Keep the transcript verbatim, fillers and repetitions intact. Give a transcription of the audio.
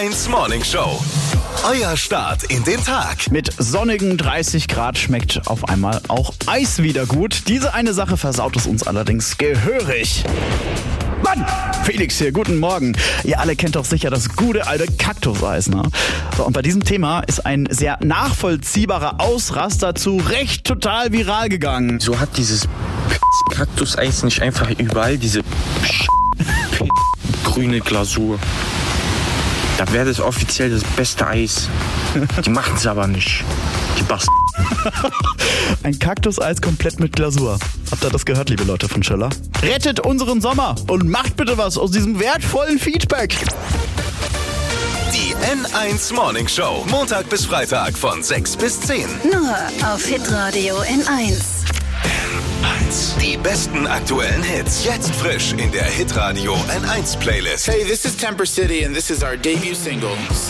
eins Morning Show. Euer Start in den Tag. Mit sonnigen dreißig Grad schmeckt auf einmal auch Eis wieder gut. Diese eine Sache versaut es uns allerdings gehörig. Mann! Felix hier, guten Morgen. Ihr alle kennt doch sicher das gute alte Kaktuseis, ne? So, und bei diesem Thema ist ein sehr nachvollziehbarer Ausraster zu Recht total viral gegangen. So hat dieses Kaktuseis nicht einfach überall diese grüne Glasur. Da wäre das offiziell das beste Eis. Die machen es aber nicht. Die Bast. Ein Kaktuseis komplett mit Glasur. Habt ihr das gehört, liebe Leute von Schiller? Rettet unseren Sommer und macht bitte was aus diesem wertvollen Feedback. Die N eins Morning Show. Montag bis Freitag von sechs bis zehn. Nur auf Hitradio N eins. N eins. Die besten aktuellen Hits. Jetzt frisch in der Hitradio N eins Playlist. Hey, this is Temper City and this is our debut single,